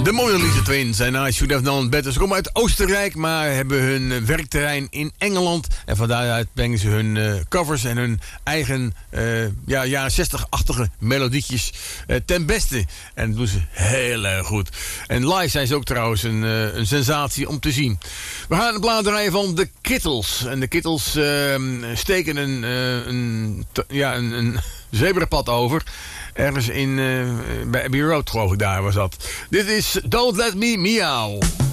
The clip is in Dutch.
De Mona Lisa Twins en I Should Have Known Better. Ze komen uit Oostenrijk, maar hebben hun werkterrein in Engeland. En van daaruit brengen ze hun covers en hun eigen jaren 60-achtige melodietjes ten beste. En dat doen ze heel erg goed. En live zijn ze ook trouwens een sensatie om te zien. We gaan een plaat draaien van de Kittles. En de Kittles steken een zebrapad over. Ergens bij Abbey Road, geloof ik, daar was dat. Dit is Don't Let Me Meow.